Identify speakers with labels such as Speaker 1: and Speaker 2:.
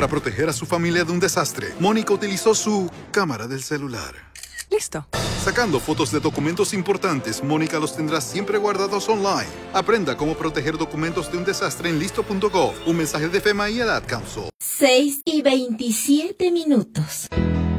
Speaker 1: Para proteger a su familia de un desastre, Mónica utilizó su cámara del celular.
Speaker 2: Listo.
Speaker 1: Sacando fotos de documentos importantes, Mónica los tendrá siempre guardados online. Aprenda cómo proteger documentos de un desastre en listo.gov. Un mensaje de FEMA y el Ad Council.
Speaker 3: 6:27.